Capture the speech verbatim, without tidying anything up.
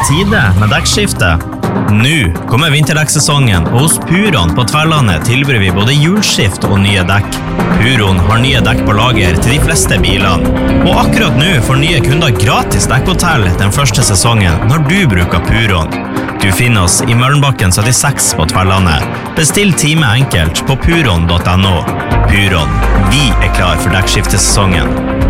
tide med dekkskifte. Nå kommer vinterdekkssesongen, og hos Puron på Tverlandet tilbyr vi både hjulskift og nye dekk. Puron har nye dekk på lager til de fleste bilene. Og akkurat nå får nye kunder gratis dekkhotell den første sesongen når du bruker Puron. Du finner oss i Møllenbakken syttiseks på Tverlandet. Bestill time enkelt på puron punktum no. Puron, vi er klar for dekkskiftesesongen.